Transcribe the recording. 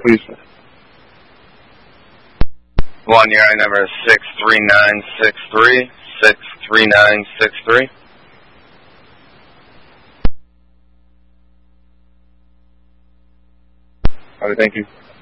please. 1 year number is 63963. 63963. All right, thank you.